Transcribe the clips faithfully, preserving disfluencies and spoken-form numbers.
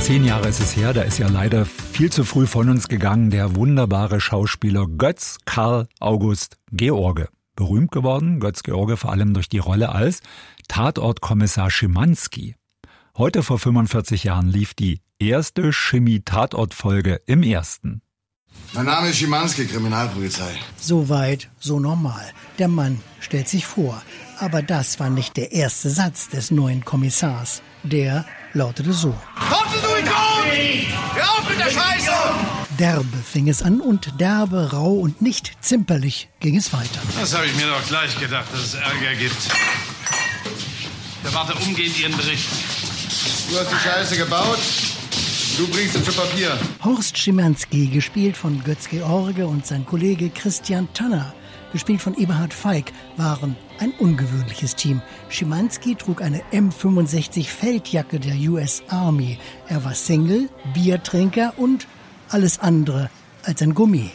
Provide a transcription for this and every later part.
Zehn Jahre ist es her, da ist ja leider viel zu früh von uns gegangen, der wunderbare Schauspieler Götz Karl August George. Berühmt geworden, Götz George, vor allem durch die Rolle als Tatortkommissar Schimanski. Heute vor fünfundvierzig Jahren lief die erste Schimi-Tatort-Folge im Ersten. Mein Name ist Schimanski, Kriminalpolizei. So weit, so normal. Der Mann stellt sich vor. Aber das war nicht der erste Satz des neuen Kommissars. Der lautete so. Trottel, du Idiot! Hör auf mit der Scheiße! Derbe fing es an und derbe, rau und nicht zimperlich ging es weiter. Das habe ich mir doch gleich gedacht, dass es Ärger gibt. Ich erwarte umgehend Ihren Bericht. Du hast die Scheiße gebaut, du bringst sie zu Papier. Horst Schimanski, gespielt von Götz George, und sein Kollege Christian Tanner, gespielt von Eberhard Feig, waren ein ungewöhnliches Team. Schimanski trug eine M fünfundsechzig Feldjacke der U S Army. Er war Single, Biertrinker und alles andere als ein Gummi.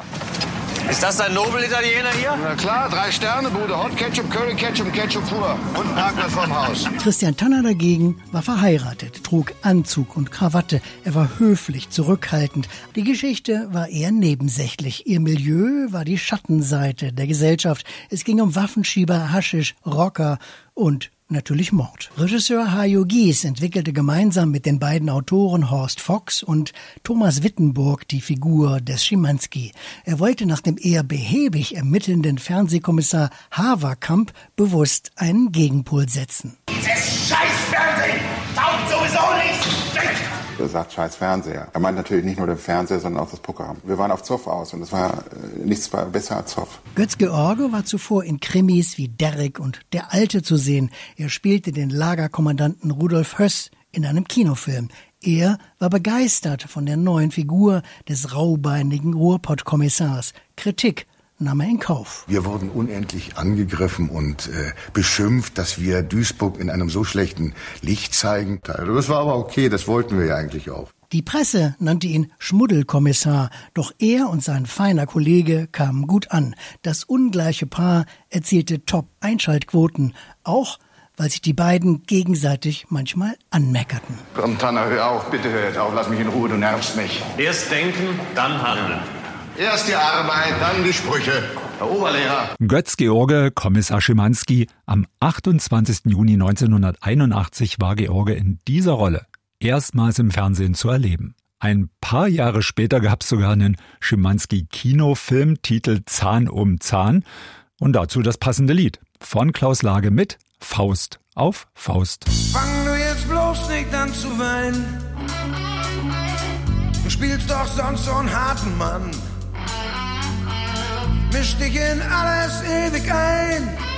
Ist das ein Nobel-Italiener hier? Na klar, drei Sterne, Bude, Hot Ketchup, Curry Ketchup, Ketchup pur und ein Parkplatz vorm Haus. Christian Tanner dagegen war verheiratet, trug Anzug und Krawatte. Er war höflich, zurückhaltend. Die Geschichte war eher nebensächlich. Ihr Milieu war die Schattenseite der Gesellschaft. Es ging um Waffenschieber, Haschisch, Rocker und natürlich Mord. Regisseur Hajo Gies entwickelte gemeinsam mit den beiden Autoren Horst Fox und Thomas Wittenburg die Figur des Schimanski. Er wollte nach dem eher behäbig ermittelnden Fernsehkommissar Haverkamp bewusst einen Gegenpol setzen. Dieses Scheiß-Fernsehen taugt sowieso nichts! Er sagt scheiß Fernseher. Er meint natürlich nicht nur den Fernseher, sondern auch das Programm. Wir waren auf Zoff aus und es war äh, nichts besser als Zoff. Götz George war zuvor in Krimis wie Derrick und Der Alte zu sehen. Er spielte den Lagerkommandanten Rudolf Höss in einem Kinofilm. Er war begeistert von der neuen Figur des raubeinigen Ruhrpott-Kommissars. Kritik nahm er in Kauf. Wir wurden unendlich angegriffen und äh, beschimpft, dass wir Duisburg in einem so schlechten Licht zeigen. Das war aber okay, das wollten wir ja eigentlich auch. Die Presse nannte ihn Schmuddelkommissar, doch er und sein feiner Kollege kamen gut an. Das ungleiche Paar erzielte Top-Einschaltquoten, auch weil sich die beiden gegenseitig manchmal anmeckerten. Komm, Tanner, hör auf, bitte hör jetzt auf, lass mich in Ruhe, du nervst mich. Erst denken, dann handeln. Erst die Arbeit, dann die Sprüche. Herr Oberlehrer. Götz George, Kommissar Schimanski. Am achtundzwanzigsten Juni neunzehnhunderteinundachtzig war George in dieser Rolle erstmals im Fernsehen zu erleben. Ein paar Jahre später gab es sogar einen Schimanski-Kinofilm, Titel Zahn um Zahn. Und dazu das passende Lied von Klaus Lage mit Faust auf Faust. Fang du jetzt bloß nicht an zu weinen. Du spielst doch sonst so einen harten Mann. Misch dich in alles ewig ein.